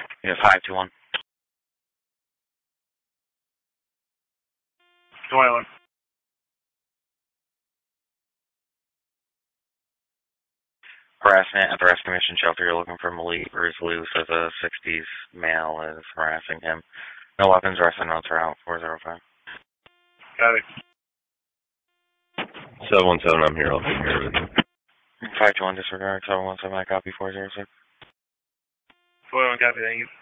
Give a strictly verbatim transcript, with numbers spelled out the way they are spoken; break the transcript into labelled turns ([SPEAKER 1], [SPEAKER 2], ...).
[SPEAKER 1] Yeah, five two one.
[SPEAKER 2] twenty-one.
[SPEAKER 1] Harassment at the Rescue Mission Shelter. You're looking for Malik Rizlu, says a sixties male is harassing him. No weapons, arrest and notes are out. four zero five.
[SPEAKER 2] Got it.
[SPEAKER 3] seven one seven, I'm here. I'll take care of it.
[SPEAKER 1] five two one, disregard. seven one seven, I copy. four zero six.
[SPEAKER 2] four one, copy. Thank you.